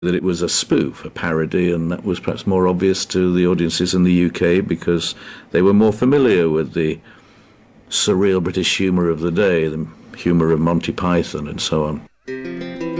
that it was a spoof, a parody, and that was perhaps more obvious to the audiences in the UK because they were more familiar with the surreal British humour of the day, the humour of Monty Python and so on.